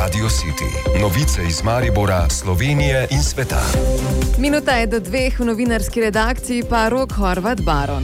Radio City. Novice iz Maribora, Slovenije in sveta. Minuta je do 2 v novinarski redakciji, pa Rok Horvat Baron.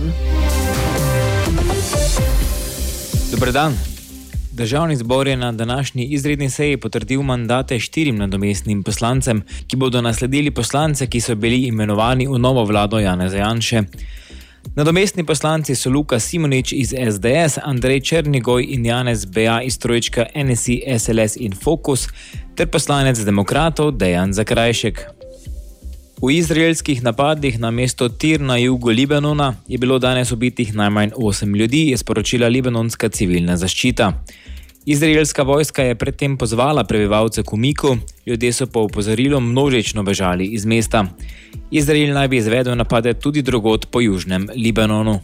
Dober dan. Državni zbor je na današnji izredni seji potrdil mandate 4 nadomestnim poslancem, ki bodo nasledili poslance, ki so bili imenovani v novo vlado Janeza Janše. Nadomestni poslanci so Luka Simonič iz SDS, Andrej Černigoj in Janez Beja iz trojčka NSI, SLS in Fokus, ter poslanec demokratov Dejan Zakrajšek. V izraelskih napadih na mesto Tir na jugu Libanona je bilo danes ubitih najmanj 8 ljudi, je sporočila libanonska civilna zaščita. Izraelska vojska je predtem pozvala prebivalce k umiku, ljudje so po opozorilu množično bežali iz mesta. Izrael naj bi izvedel napade tudi drugod po južnem Libanonu.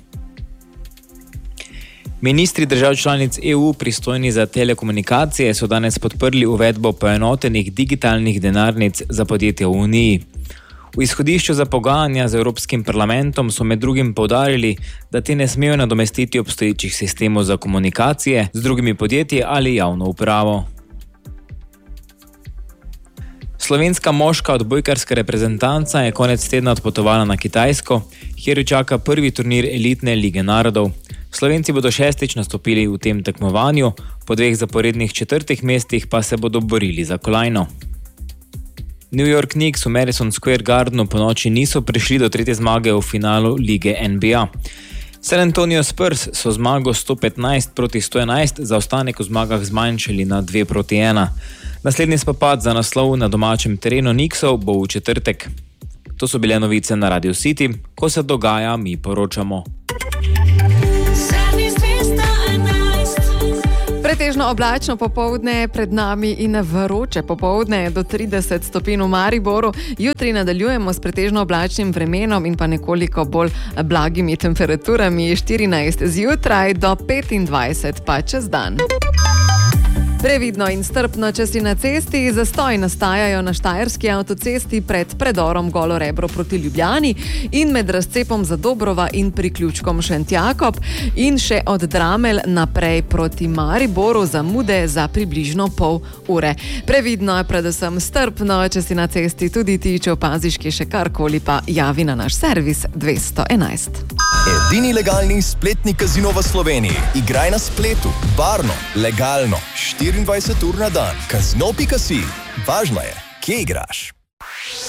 Ministri držav članic EU, pristojni za telekomunikacije, so danes podprli uvedbo poenotenih digitalnih denarnic za podjetja v Uniji. V izhodišču za pogajanja z Evropskim parlamentom so med drugim poudarili, da te ne smejo nadomestiti obstoječih sistemov za komunikacije z drugimi podjetji ali javno upravo. Slovenska moška odbojkarska reprezentanca je konec tedna odpotovala na Kitajsko, kjer jo čaka prvi turnir elitne lige narodov. Slovenci bodo 6. nastopili v tem tekmovanju, po 2 zaporednih 4. mestih pa se bodo borili za kolajno. New York Knicks v Madison Square Gardenu po noči niso prišli do 3. zmage v finalu lige NBA. San Antonio Spurs so zmago 115-111 zaostanek v zmagah zmanjšali na 2-1. Naslednji spopad za naslov na domačem terenu Knicksov bo v četrtek. To so bile novice na Radio City. Ko se dogaja, mi poročamo. Pretežno oblačno popoldne pred nami in vroče popoldne do 30 stopinj v Mariboru. Jutri nadaljujemo s pretežno oblačnim vremenom in pa nekoliko bolj blagimi temperaturami, 14 zjutraj do 25 pa čez dan. Previdno in strpno, če si na cesti. Zastoji nastajajo na štajerski avtocesti pred predorom Golo Rebro proti Ljubljani in med razcepom Zadobrova in priključkom Šentjakob in še od Dramelj naprej proti Mariboru zamude za približno pol ure. Previdno je predvsem strpno, če si na cesti tudi ti, če opaziš kje še karkoli, pa javi na naš servis 211. Edini legalni spletni kazino v Sloveniji. Igraj na spletu, varno, legalno, 24 ur na dan. Kazino.si. Važno je, kje igraš.